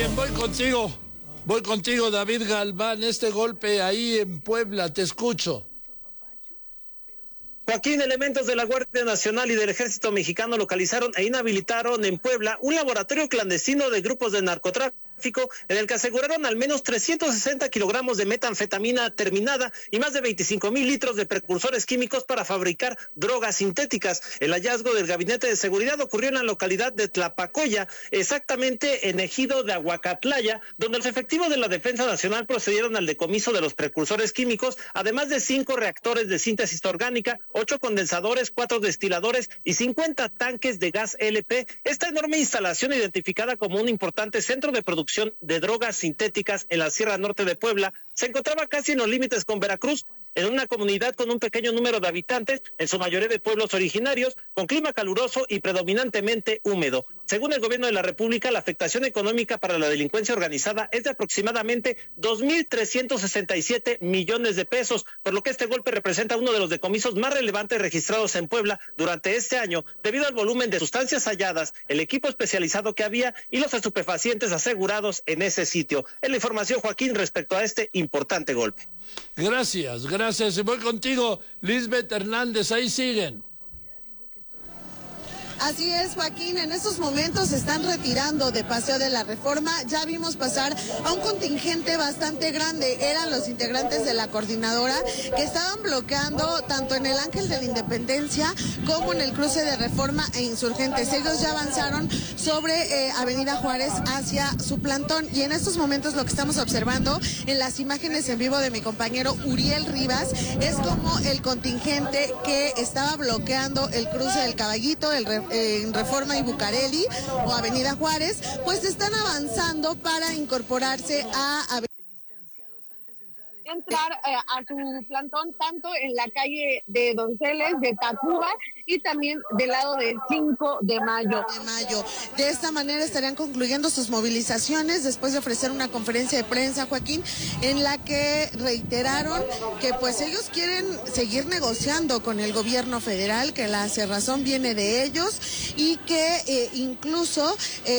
bien, voy contigo, David Galván, este golpe ahí en Puebla, te escucho. Joaquín, elementos de la Guardia Nacional y del Ejército Mexicano localizaron e inhabilitaron en Puebla un laboratorio clandestino de grupos de narcotráfico en el que aseguraron al menos 360 kilogramos de metanfetamina terminada y más de 25,000 litros de precursores químicos para fabricar drogas sintéticas. El hallazgo del Gabinete de Seguridad ocurrió en la localidad de Tlapacoya, exactamente en ejido de Aguacatlaya, donde los efectivos de la Defensa Nacional procedieron al decomiso de los precursores químicos, además de 5 reactores de síntesis orgánica, 8 condensadores, 4 destiladores y 50 tanques de gas LP. Esta enorme instalación, identificada como un importante centro de producción de drogas sintéticas en la Sierra Norte de Puebla, se encontraba casi en los límites con Veracruz, en una comunidad con un pequeño número de habitantes, en su mayoría de pueblos originarios, con clima caluroso y predominantemente húmedo. Según el gobierno de la República, la afectación económica para la delincuencia organizada es de aproximadamente 2,367 millones de pesos, por lo que este golpe representa uno de los decomisos más relevantes registrados en Puebla durante este año, debido al volumen de sustancias halladas, el equipo especializado que había y los estupefacientes asegurados en ese sitio. Es la información, Joaquín, respecto a este importante golpe. Gracias. Y voy contigo, Lisbeth Hernández, ahí siguen. Así es, Joaquín, en estos momentos se están retirando de Paseo de la Reforma. Ya vimos pasar a un contingente bastante grande. Eran los integrantes de la coordinadora que estaban bloqueando tanto en el Ángel de la Independencia como en el cruce de Reforma e Insurgentes. Ellos ya avanzaron sobre Avenida Juárez hacia su plantón, y en estos momentos lo que estamos observando en las imágenes en vivo de mi compañero Uriel Rivas es como el contingente que estaba bloqueando el cruce del Caballito, en Reforma y Bucareli o Avenida Juárez, pues están avanzando para incorporarse a entrar a su plantón tanto en la calle de Donceles, de Tacuba y también del lado del 5 de mayo. De esta manera estarían concluyendo sus movilizaciones después de ofrecer una conferencia de prensa, Joaquín, en la que reiteraron que pues ellos quieren seguir negociando con el gobierno federal, que la cerrazón viene de ellos y que incluso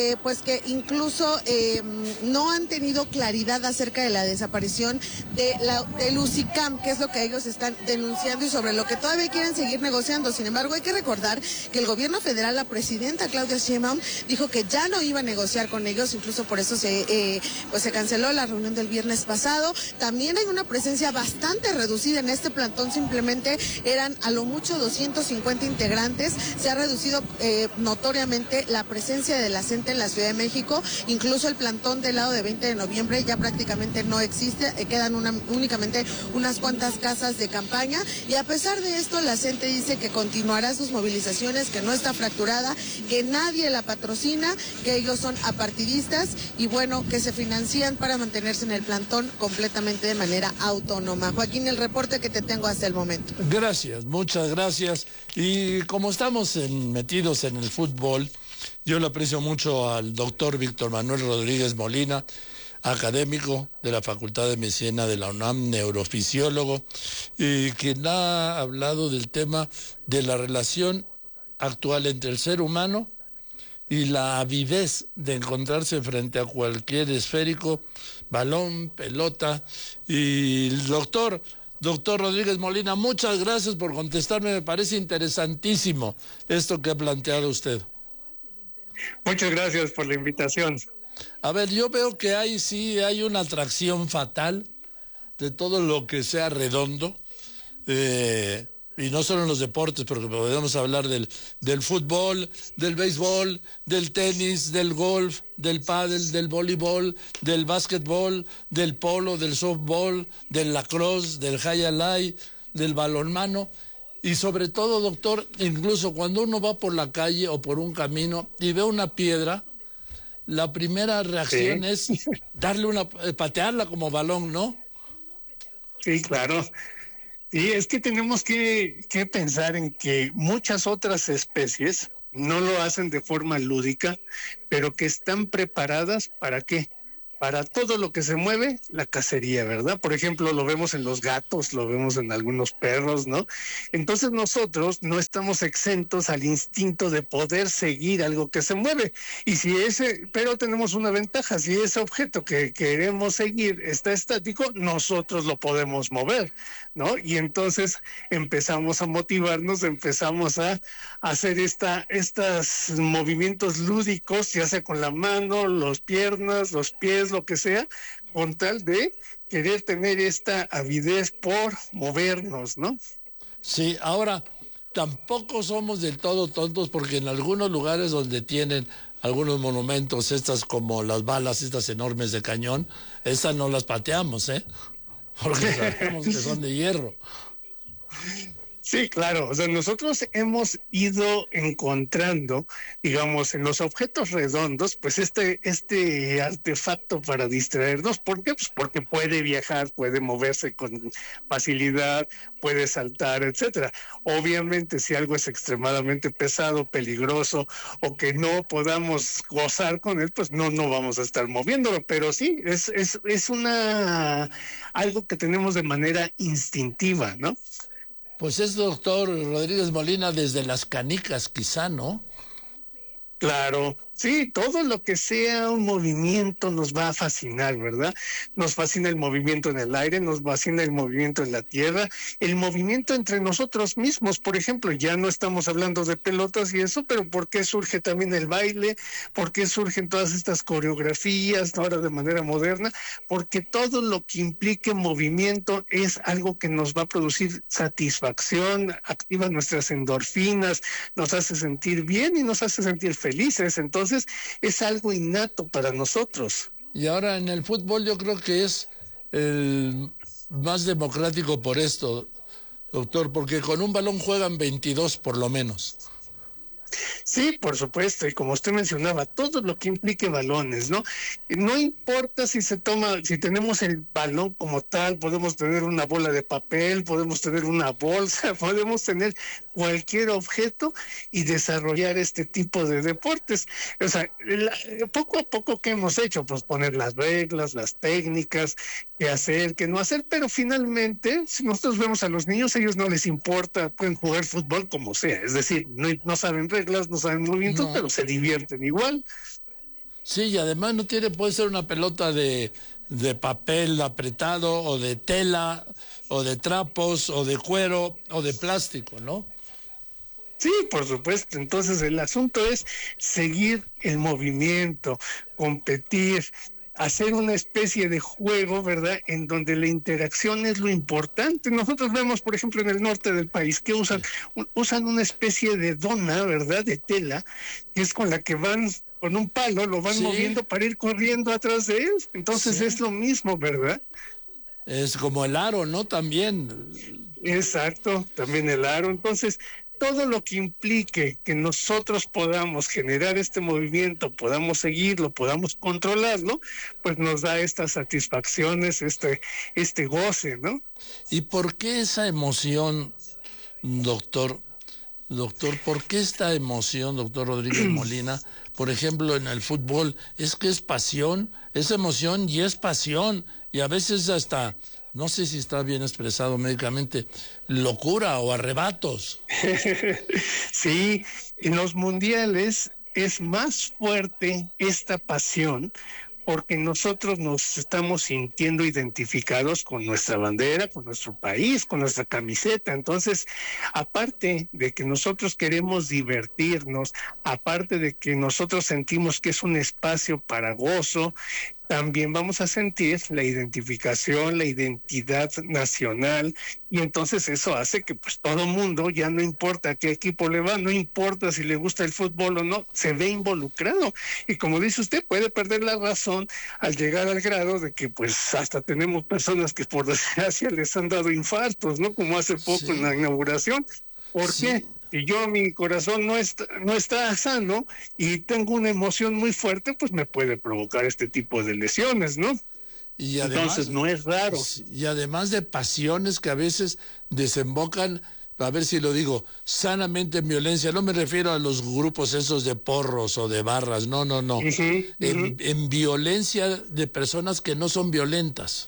no han tenido claridad acerca de la desaparición del UCICAM, que es lo que ellos están denunciando y sobre lo que todavía quieren seguir negociando. Sin embargo, hay que recordar que el gobierno federal, la presidenta Claudia Sheinbaum, dijo que ya no iba a negociar con ellos, incluso por eso se canceló la reunión del viernes pasado. También hay una presencia bastante reducida en este plantón, simplemente eran a lo mucho 250 integrantes. Se ha reducido notoriamente la presencia de la CENTE en la Ciudad de México, incluso el plantón del lado de 20 de noviembre ya prácticamente no existe, quedan únicamente unas cuantas casas de campaña, y a pesar de esto la CENTE dice que continuará sus movilizaciones, que no está fracturada, que nadie la patrocina, que ellos son apartidistas y bueno, que se financian para mantenerse en el plantón completamente de manera autónoma. Joaquín, el reporte que te tengo hasta el momento. Gracias, muchas gracias. Y como estamos metidos en el fútbol, yo le aprecio mucho al doctor Víctor Manuel Rodríguez Molina, académico de la Facultad de Medicina de la UNAM, neurofisiólogo, y quien ha hablado del tema de la relación actual entre el ser humano y la avidez de encontrarse frente a cualquier esférico, balón, pelota. Y el doctor Rodríguez Molina, muchas gracias por contestarme, me parece interesantísimo esto que ha planteado usted. Muchas gracias por la invitación. A ver, yo veo que hay una atracción fatal de todo lo que sea redondo, y no solo en los deportes, porque podemos hablar del fútbol, del béisbol, del tenis, del golf, del pádel, del voleibol, del básquetbol, del polo, del softball, del lacrosse, del high alay, del balonmano. Y sobre todo, doctor, incluso cuando uno va por la calle o por un camino y ve una piedra, la primera reacción es patearla como balón, ¿no? Sí, claro. Y es que tenemos que pensar en que muchas otras especies no lo hacen de forma lúdica, pero que están preparadas ¿para qué? para todo lo que se mueve, la cacería, ¿verdad? Por ejemplo, lo vemos en los gatos, lo vemos en algunos perros, ¿no? Entonces nosotros no estamos exentos al instinto de poder seguir algo que se mueve. Pero tenemos una ventaja, si ese objeto que queremos seguir está estático, nosotros lo podemos mover, ¿no? Y entonces empezamos a motivarnos, empezamos a hacer estos movimientos lúdicos, ya sea con la mano, las piernas, los pies, lo que sea, con tal de querer tener esta avidez por movernos, ¿no? Sí, ahora, tampoco somos del todo tontos porque en algunos lugares donde tienen algunos monumentos, estas como las balas, estas enormes de cañón, esas no las pateamos, porque sabemos que son de hierro. Sí, claro, o sea, nosotros hemos ido encontrando, digamos, en los objetos redondos, pues este artefacto para distraernos. ¿Por qué? Pues porque puede viajar, puede moverse con facilidad, puede saltar, etcétera. Obviamente, si algo es extremadamente pesado, peligroso, o que no podamos gozar con él, pues no vamos a estar moviéndolo, pero sí, es algo que tenemos de manera instintiva, ¿no? Pues es doctor Rodríguez Molina desde las canicas, quizá, ¿no? Claro, sí, todo lo que sea un movimiento nos va a fascinar, ¿verdad? Nos fascina el movimiento en el aire, nos fascina el movimiento en la tierra, el movimiento entre nosotros mismos. Por ejemplo, ya no estamos hablando de pelotas y eso, pero ¿por qué surge también el baile? ¿Por qué surgen todas estas coreografías ahora de manera moderna? Porque todo lo que implique movimiento es algo que nos va a producir satisfacción, activa nuestras endorfinas, nos hace sentir bien y nos hace sentir felices. Entonces es algo innato para nosotros. Y ahora en el fútbol yo creo que es el más democrático por esto, doctor, porque con un balón juegan 22 por lo menos. Sí, por supuesto, y como usted mencionaba, todo lo que implique balones, ¿no? No importa si tenemos el balón como tal, podemos tener una bola de papel, podemos tener una bolsa, podemos tener cualquier objeto y desarrollar este tipo de deportes. O sea, poco a poco, ¿qué hemos hecho? Pues poner las reglas, las técnicas, qué hacer, qué no hacer, pero finalmente, si nosotros vemos a los niños, a ellos no les importa, pueden jugar fútbol como sea, es decir, no saben reglas, no saben movimientos, pero se divierten igual. Sí, y además puede ser una pelota de papel apretado, o de tela, o de trapos, o de cuero, o de plástico, ¿no? Sí, por supuesto. Entonces el asunto es seguir el movimiento, competir, hacer una especie de juego, ¿verdad?, en donde la interacción es lo importante. Nosotros vemos, por ejemplo, en el norte del país, que usan una especie de dona, ¿verdad?, de tela, que es con la que van con un palo, lo van moviendo para ir corriendo atrás de él. Entonces es lo mismo, ¿verdad? Es como el aro, ¿no? También. Exacto, también el aro. Entonces, todo lo que implique que nosotros podamos generar este movimiento, podamos seguirlo, podamos controlarlo, pues nos da estas satisfacciones, este goce, ¿no? ¿Y por qué esa emoción, doctor? Doctor, ¿por qué esta emoción, doctor Rodríguez Molina, por ejemplo, en el fútbol? Es que es pasión, es emoción y es pasión, y a veces hasta, no sé si está bien expresado médicamente, locura o arrebatos. Sí, en los mundiales es más fuerte esta pasión porque nosotros nos estamos sintiendo identificados con nuestra bandera, con nuestro país, con nuestra camiseta. Entonces, aparte de que nosotros queremos divertirnos, aparte de que nosotros sentimos que es un espacio para gozo, también vamos a sentir la identificación, la identidad nacional, y entonces eso hace que pues todo mundo, ya no importa a qué equipo le va, no importa si le gusta el fútbol o no, se ve involucrado. Y como dice usted, puede perder la razón al llegar al grado de que pues hasta tenemos personas que por desgracia les han dado infartos, ¿no? Como hace poco en la inauguración. ¿Por qué? Si yo, mi corazón no está sano y tengo una emoción muy fuerte, pues me puede provocar este tipo de lesiones, ¿no? Y además, entonces no es raro. Y además de pasiones que a veces desembocan a ver si lo digo, sanamente en violencia, no me refiero a los grupos esos de porros o de barras, no. En violencia de personas que no son violentas.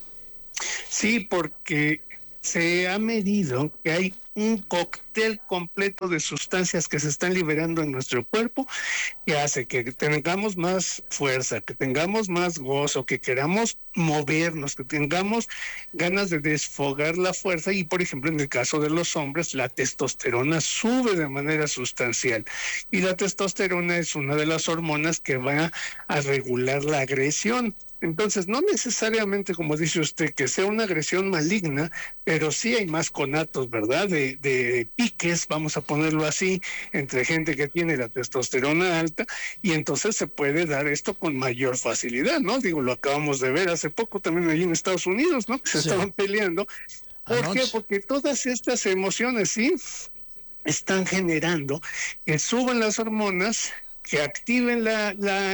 Sí, porque se ha medido que hay un cóctel completo de sustancias que se están liberando en nuestro cuerpo que hace que tengamos más fuerza, que tengamos más gozo, que queramos movernos, que tengamos ganas de desfogar la fuerza y, por ejemplo, en el caso de los hombres, la testosterona sube de manera sustancial y la testosterona es una de las hormonas que va a regular la agresión. Entonces, no necesariamente, como dice usted, que sea una agresión maligna, pero sí hay más conatos, ¿verdad? De piques, vamos a ponerlo así, entre gente que tiene la testosterona alta, y entonces se puede dar esto con mayor facilidad, ¿no? Digo, lo acabamos de ver hace poco también allí en Estados Unidos, ¿no? Que se estaban peleando. ¿Por qué? Porque todas estas emociones, sí, están generando que suban las hormonas, que activen la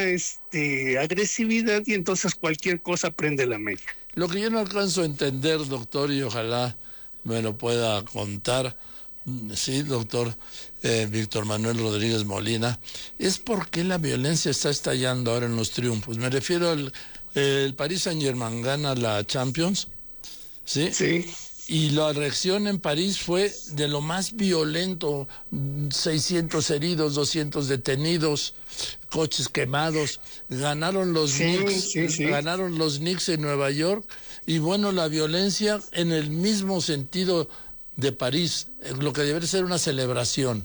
agresividad y entonces cualquier cosa prende la mecha. Lo que yo no alcanzo a entender, doctor, y ojalá me lo pueda contar, sí, doctor Víctor Manuel Rodríguez Molina, es por qué la violencia está estallando ahora en los triunfos. Me refiero al el Paris Saint-Germain gana la Champions, ¿sí? Sí. Y la reacción en París fue de lo más violento, 600 heridos, 200 detenidos, coches quemados. Ganaron los Knicks, ganaron los Knicks en Nueva York y bueno, la violencia en el mismo sentido de París, lo que debe ser una celebración.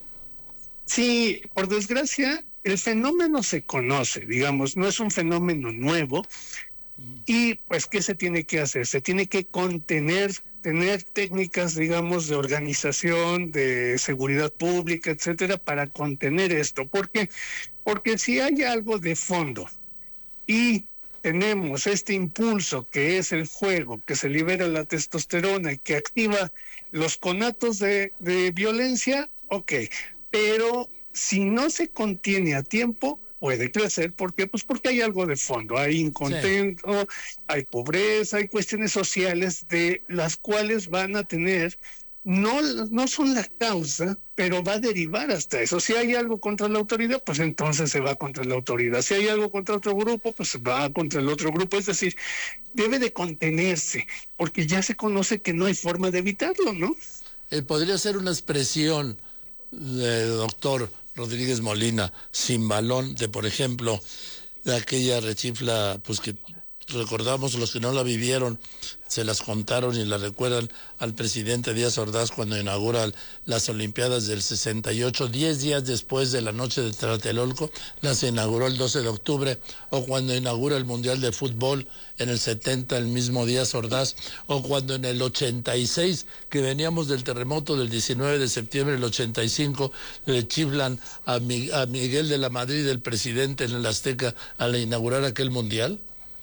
Sí, por desgracia, el fenómeno se conoce, digamos, no es un fenómeno nuevo. Y pues, ¿qué se tiene que hacer? Se tiene que contener, tener técnicas, digamos, de organización, de seguridad pública, etcétera, para contener esto. ¿Por qué? Porque si hay algo de fondo y tenemos este impulso que es el juego, que se libera la testosterona y que activa los conatos de violencia, ok, pero si no se contiene a tiempo, puede crecer. ¿Por qué? Pues porque hay algo de fondo, hay incontento, hay pobreza, hay cuestiones sociales de las cuales van a tener, no son la causa, pero va a derivar hasta eso. Si hay algo contra la autoridad, pues entonces se va contra la autoridad. Si hay algo contra otro grupo, pues se va contra el otro grupo. Es decir, debe de contenerse, porque ya se conoce que no hay forma de evitarlo, ¿no? Podría ser una expresión, doctor Rodríguez Molina, sin balón, de por ejemplo, de aquella rechifla, pues que recordamos, los que no la vivieron, se las contaron y la recuerdan al presidente Díaz Ordaz cuando inaugura las Olimpiadas del 68, 10 días después de la noche de Tlatelolco, las inauguró el 12 de octubre, o cuando inaugura el Mundial de Fútbol en el 70, el mismo Díaz Ordaz, o cuando en el 86, que veníamos del terremoto del 19 de septiembre del 85, le chiflan a Miguel de la Madrid, el presidente en el Azteca, al inaugurar aquel Mundial.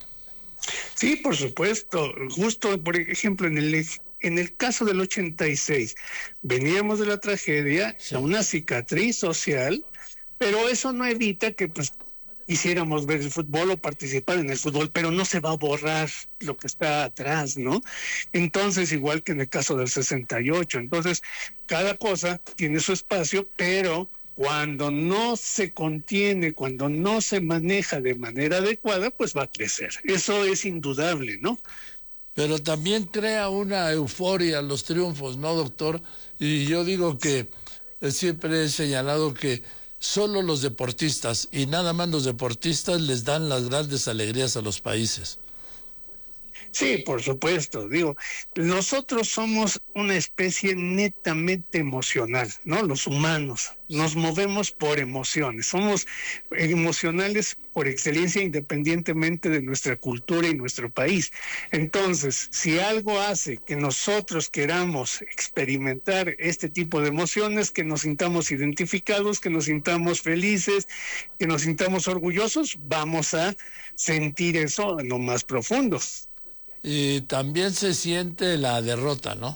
Sí, por supuesto. Justo, por ejemplo, en el caso del 86, veníamos de la tragedia, una cicatriz social, pero eso no evita que pues quisiéramos ver el fútbol o participar en el fútbol, pero no se va a borrar lo que está atrás, ¿no? Entonces, igual que en el caso del 68, entonces, cada cosa tiene su espacio, pero cuando no se contiene, cuando no se maneja de manera adecuada, pues va a crecer. Eso es indudable, ¿no? Pero también crea una euforia los triunfos, ¿no, doctor? Y yo digo que siempre he señalado que solo los deportistas, y nada más los deportistas, les dan las grandes alegrías a los países. Sí, por supuesto. Digo, nosotros somos una especie netamente emocional, ¿no? Los humanos nos movemos por emociones, somos emocionales por excelencia independientemente de nuestra cultura y nuestro país. Entonces, si algo hace que nosotros queramos experimentar este tipo de emociones, que nos sintamos identificados, que nos sintamos felices, que nos sintamos orgullosos, vamos a sentir eso en lo más profundo. Y también se siente la derrota, ¿no?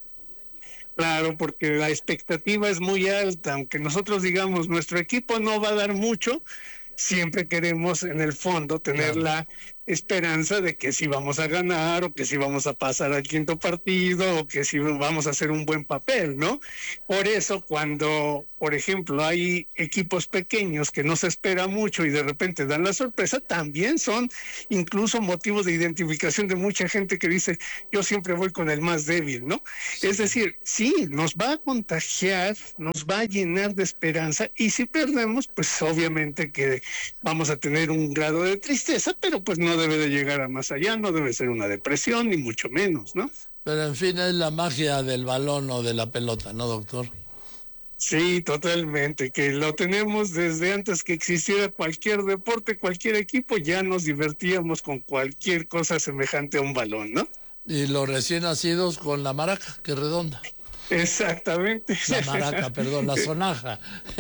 Claro, porque la expectativa es muy alta, aunque nosotros digamos nuestro equipo no va a dar mucho, siempre queremos en el fondo tener la esperanza de que sí vamos a ganar, o que sí vamos a pasar al quinto partido, o que sí vamos a hacer un buen papel, ¿no? Por eso cuando, por ejemplo, hay equipos pequeños que no se espera mucho y de repente dan la sorpresa, también son incluso motivos de identificación de mucha gente que dice, yo siempre voy con el más débil, ¿no? Es decir, sí, nos va a contagiar, nos va a llenar de esperanza, y si perdemos, pues obviamente que vamos a tener un grado de tristeza, pero pues no debe de llegar a más allá, no debe ser una depresión, ni mucho menos, ¿no? Pero en fin, es la magia del balón o de la pelota, ¿no, doctor? Sí, totalmente, que lo tenemos desde antes que existiera cualquier deporte, cualquier equipo, ya nos divertíamos con cualquier cosa semejante a un balón, ¿no? Y los recién nacidos con la maraca, que redonda. Exactamente. La maraca, perdón, la sonaja.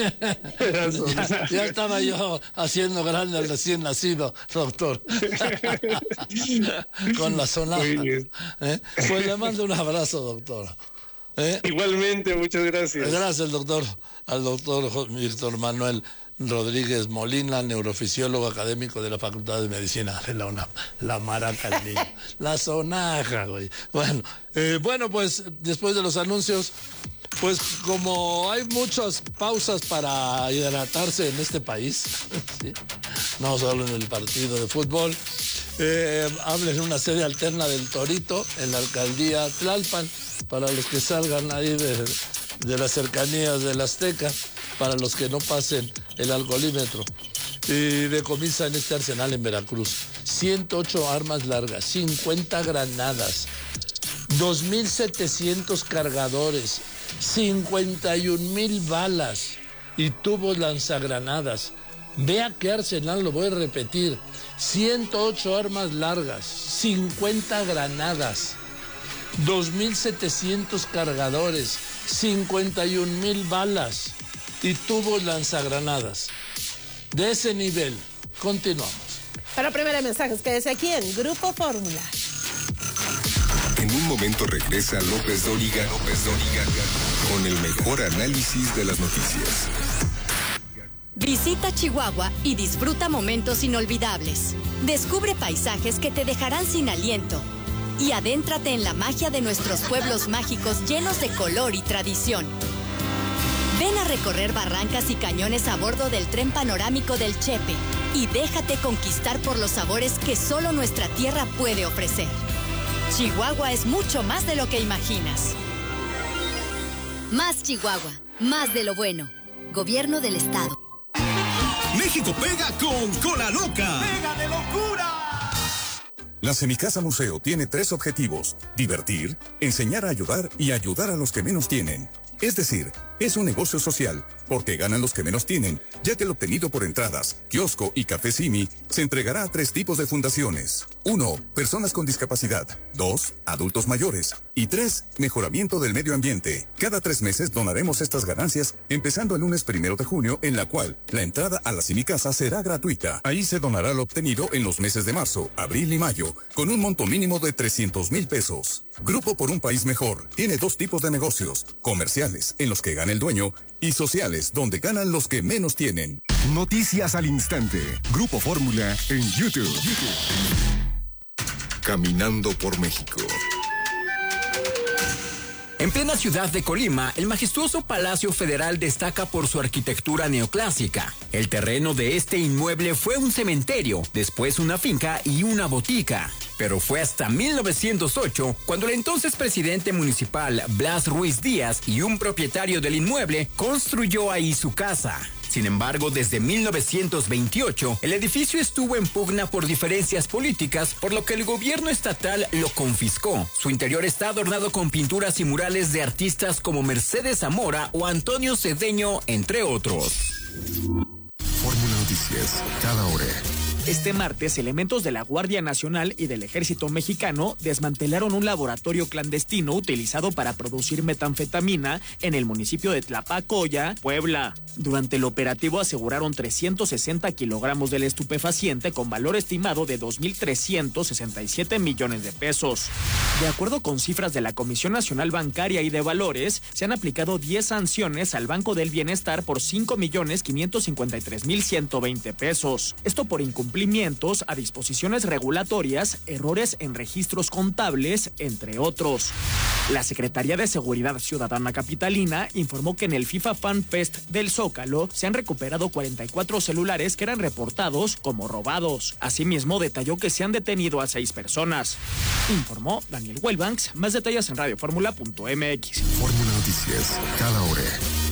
Ya estaba yo haciendo grande al recién nacido, doctor. Con la sonaja. Pues le mando un abrazo, doctor. Igualmente, muchas gracias. Gracias, doctor. Al doctor Víctor Manuel Rodríguez Molina, neurofisiólogo académico de la Facultad de Medicina de la UNAM. La maraca del niño. La sonaja, güey. Bueno, pues después de los anuncios, pues como hay muchas pausas para hidratarse en este país, ¿sí? No solo en el partido de fútbol, hablen en una sede alterna del Torito, en la alcaldía Tlalpan, para los que salgan ahí de las cercanías del Azteca, para los que no pasen el alcoholímetro. Y decomisan este arsenal en Veracruz. 108 armas largas, 50 granadas, 2.700 cargadores, 51,000 balas y tubos lanzagranadas. Vea qué arsenal, lo voy a repetir. 108 armas largas, 50 granadas, 2.700 cargadores, 51,000 balas y tubos lanzagranadas. De ese nivel, continuamos. Para primera mensajes, quédese aquí en Grupo Fórmula. En un momento regresa López Dóriga con el mejor análisis de las noticias. Visita Chihuahua y disfruta momentos inolvidables. Descubre paisajes que te dejarán sin aliento. Y adéntrate en la magia de nuestros pueblos mágicos llenos de color y tradición. Ven a recorrer barrancas y cañones a bordo del tren panorámico del Chepe y déjate conquistar por los sabores que solo nuestra tierra puede ofrecer. Chihuahua es mucho más de lo que imaginas. Más Chihuahua, más de lo bueno. Gobierno del Estado. México pega con Cola Loca. ¡Pega de locura! La Semicasa Museo tiene 3 objetivos: divertir, enseñar a ayudar y ayudar a los que menos tienen. Es decir, es un negocio social, porque ganan los que menos tienen, ya que el obtenido por entradas, kiosco y café Simi se entregará a 3 tipos de fundaciones. 1. Personas con discapacidad. 2. Adultos mayores. Y 3. Mejoramiento del medio ambiente. Cada 3 meses donaremos estas ganancias, empezando el lunes 1 de junio, en la cual la entrada a la Semicasa será gratuita. Ahí se donará lo obtenido en los meses de marzo, abril y mayo, con un monto mínimo de 300,000 pesos. Grupo por un país mejor tiene 2 tipos de negocios: comerciales, en los que gana el dueño, y sociales, donde ganan los que menos tienen. Noticias al instante. Grupo Fórmula en YouTube. Caminando por México. En plena ciudad de Colima, el majestuoso Palacio Federal destaca por su arquitectura neoclásica. El terreno de este inmueble fue un cementerio, después una finca y una botica. Pero fue hasta 1908 cuando el entonces presidente municipal Blas Ruiz Díaz y un propietario del inmueble construyó ahí su casa. Sin embargo, desde 1928, el edificio estuvo en pugna por diferencias políticas, por lo que el gobierno estatal lo confiscó. Su interior está adornado con pinturas y murales de artistas como Mercedes Zamora o Antonio Cedeño, entre otros. Fórmula Noticias, cada hora. Este martes, elementos de la Guardia Nacional y del Ejército Mexicano desmantelaron un laboratorio clandestino utilizado para producir metanfetamina en el municipio de Tlapacoya, Puebla. Durante el operativo aseguraron 360 kilogramos del estupefaciente con valor estimado de 2.367 millones de pesos. De acuerdo con cifras de la Comisión Nacional Bancaria y de Valores, se han aplicado 10 sanciones al Banco del Bienestar por 5.553.120 pesos. Esto por incumplir incumplimientos a disposiciones regulatorias, errores en registros contables, entre otros. La Secretaría de Seguridad Ciudadana capitalina informó que en el FIFA Fan Fest del Zócalo se han recuperado 44 celulares que eran reportados como robados. Asimismo, detalló que se han detenido a 6 personas. Informó Daniel Wellbanks. Más detalles en radioformula.mx. Fórmula Noticias, cada hora.